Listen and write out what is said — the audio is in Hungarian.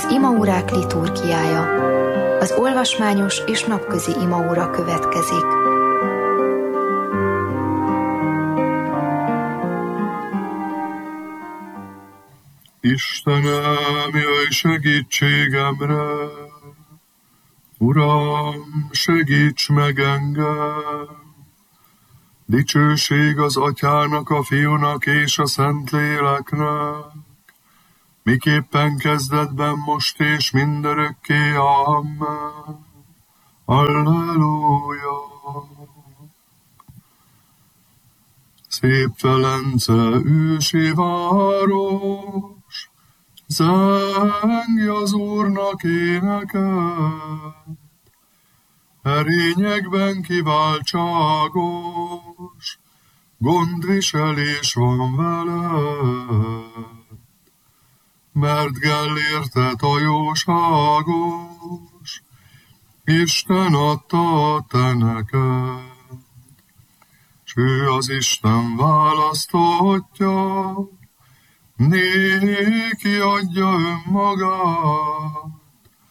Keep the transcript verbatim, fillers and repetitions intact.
Az imaórák liturgiája. Az olvasmányos és napközi imaóra következik. Istenem, jöjj segítségemre! Uram, segíts meg engem! Dicsőség az Atyának, a Fiúnak és a Szentléleknek, miképpen kezdetben, most és mindörökké. Amen. Alleluja! Szép Velence ősi város, zengj az Úrnak éneket, erényekben kiváltságos, gondviselés van veled, mert Gellérted a jóságos, Isten adta te neked. S ő az Isten választottja, néki adja önmagát,